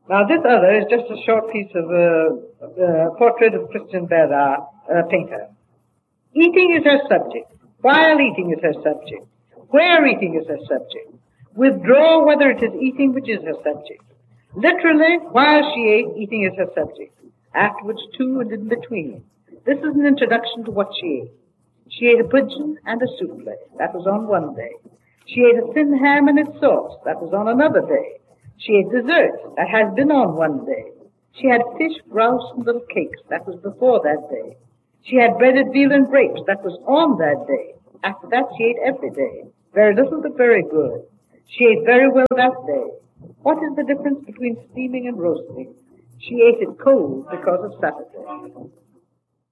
Now this other is just a short piece of portrait of Christian Beda, a painter. Eating is her subject. While eating is her subject. Where eating is her subject. Withdraw whether it is eating which is her subject. Literally, while she ate, eating is her subject. Afterwards, too, and in between. This is an introduction to what she ate. She ate a pigeon and a souffle. That was on one day. She ate a thin ham and its sauce. That was on another day. She ate dessert. That has been on one day. She had fish, grouse, and little cakes. That was before that day. She had breaded veal and grapes. That was on that day. After that, she ate every day. Very little, but very good. She ate very well that day. What is the difference between steaming and roasting? She ate it cold because of Saturday.